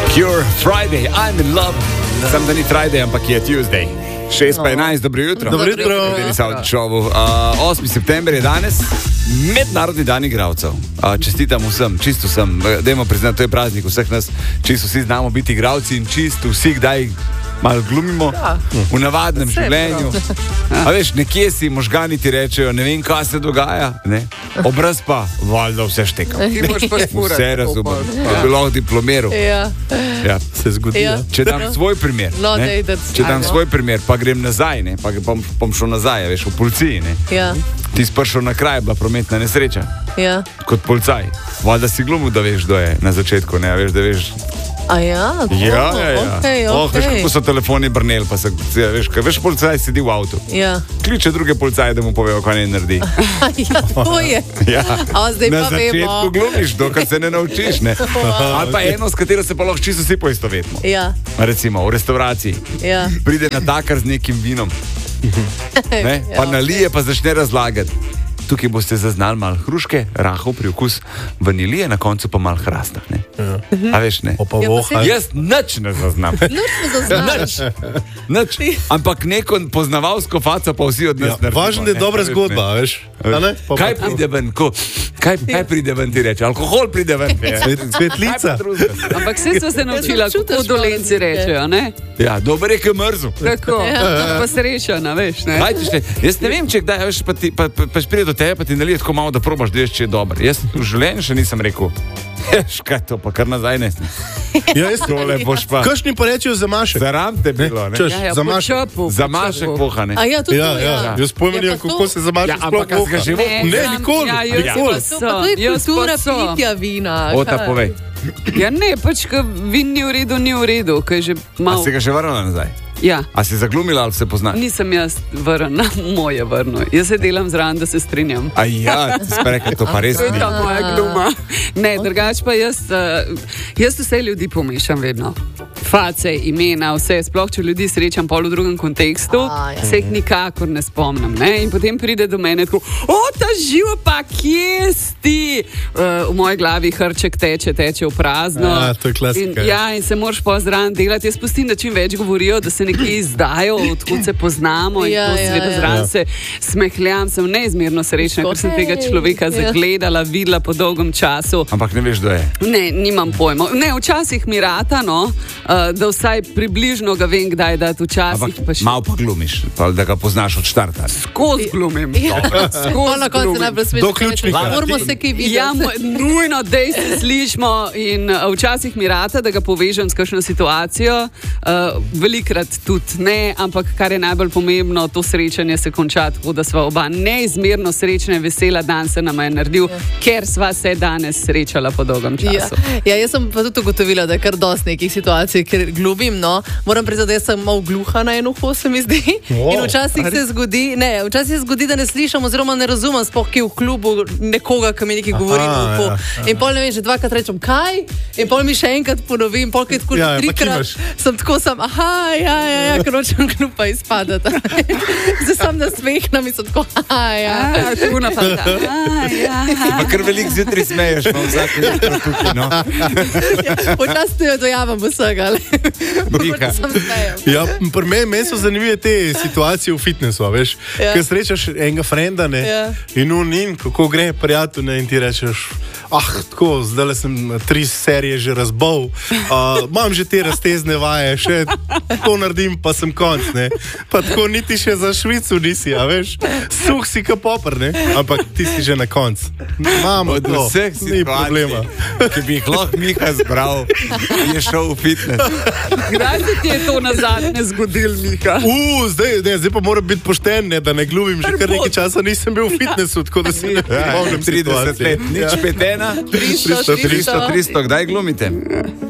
Cure, Friday, I'm in love. Sam da ni Friday, ampak je Tuesday. 6:11, dobro jutro. Dobro jutro. 8. september je danes, mednarodni dan igralcev. Čestitam vsem, čisto vsem. Dajmo priznati, to je praznik vseh nas. Čisto vsi znamo biti igralci in čisto vsi kdaj malo glumimo v navadnem življenju. A veš, nekje si možgani ti rečejo, ne vem, kaj se dogaja, ne? Obraz pa, valjda vse šteka. Vse razumem. To bi lahko diplomiral. Ja, se zgodi. Če dam svoj primer, če dam svoj primer, pa grem nazaj, ne? Pa bom šel nazaj, veš, v policiji, ne? Ti si prišel na kraj, bila prometna nesreča. Kot policaj. Valjda si glumil, da veš, kdo je na začetku, ne? Veš, da veš. Okay. Veš, kako so telefoni brneli, pa se, veš, policaj sedi v avtu. Kliče druge policaje, da mu povejo, kaj ne naredi. To je. Na začetku glumiš, dokaj se ne naučiš, ne? Ali pa eno, s katero se pa lahko čisto vsi poistovetimo. Recimo, v restavraciji. Pride natakar z nekim vinom. Pa nalije, pa začne razlagati. Tukaj boste zaznali malo hruške, rahov priokus vanilije, na koncu pa malo hrasta. A veš, ne? Jaz nič ne zaznam. Nič. Ampak neko poznavalsko faco pa vsi od nas naredimo. Važno je dobra zgodba, veš? Kaj pride ven? Kaj pride ven, ti reče? Alkohol pride ven. Svetlica. Ampak vse smo se naučila, kako dolenci rečejo, ne? Ja, dober je, ke mrzu. Tako, pa srečana, veš, ne? Jaz ne vem, če kdaj, veš, pa pride do tebe, pa ti nalije tako malo, da probaš, da veš, če je dober. Jaz v življenju še nisem rekel, kaj to, pa kar nazaj ne. Tole boš pa. Kakšni pa rečejo zamašek? Zaram te bilo, ne? Zamašek poha, ne? Jaz pojmenim, kako se zamašek sploh poha. Ampak ga že Ne, nikoli. To je kultura pitja vina. Ota, povej. Ja ne, pač, ko vin ni v redu, ko je že malo... A si ga že vrnila nazaj? Ja. A si zaglumila ali se poznaš? Nisem jaz vrna, moje vrno. Jaz se delam zraven, da se strinjam. A ja, ti si pa rekel, to pa res ni. To je ta moja gluma. Ne, drugač pa jaz vse ljudi pomešam vedno. Face, imena, vse, sploh če ljudi srečam pol v drugem kontekstu, se jih nikakor ne spomnim, ne? In potem pride do mene tako, ta živo pa, kje si? V moji glavi hrček teče v prazno. To je klasika. In se moraš pozran delati. Jaz pustim, da čim več govorijo, da se nekje izdajo, odkud se poznamo in to seveda zran se smehljam, sem neizmerno srečna, ker sem tega človeka zagledala, videla po dolgem času. Ampak ne veš, kdo je? Ne, nimam pojma. Ne, včasih mi rata, da vsaj približno ga vem, kdaj dati včasih. Ampak malo pa glumiš, da ga poznaš od štarta. Skozi glumim. Na koncu najbolj smešno. Do ključnika. Moramo se kaj videti. Ja, nujno, dej se slišimo in včasih mi rata, da ga povežem s kakšno situacijo. Velikrat tudi ne, ampak kar je najbolj pomembno, to srečanje se konča tako, da sva oba neizmerno srečna in vesela, dan se nama je naredil, ker sva se danes srečala po dolgem času. Jaz sem pa tudi ugotovila, da je kar dosti nekih situacij, ker glumim, moram priznati, da sem malo gluha na eno uho, se mi zdi. In včasih se zgodi, da ne slišam oziroma ne razumem, sploh ki v klubu nekoga, ki mi nekaj govori v uho. In pol ne vem, že dvakrat rečem, kaj? In pol mi še enkrat ponovim, pol kaj tako že trikrat. Sem tako ker nočem glupa izpadati. Zdaj sem nasmehnem in sem tako, tako napada. Pa kar veliko zjutraj smeješ, pa vsak je tukaj, no. Včasih te dojavim vsega, ali? Ja, pri meni so zanimive te situacije v fitnessu, veš. Ker srečaš enega frenda, ne, in kako gre prijatelj, ne, in ti rečeš, tako, zdaj sem 3 serije že razbol, imam že te raztezne vaje, še to naredim, pa sem konc, ne. Pa tako niti še za Švico nisi, a veš, suh si ka popr, ne, ampak ti si že na konc. Mamo, od vseh situacij, ki bi jih lahko Miha zbral, je šel v fitness. Kdaj se ti je to nazadnje zgodil, Miha? Zdaj pa moram biti pošten, ne, da ne glumim, že kar nekaj časa nisem bil v fitnessu, tako da se ne pomnim situacije. 30 let, nič 5-1, 300, kdaj glumite?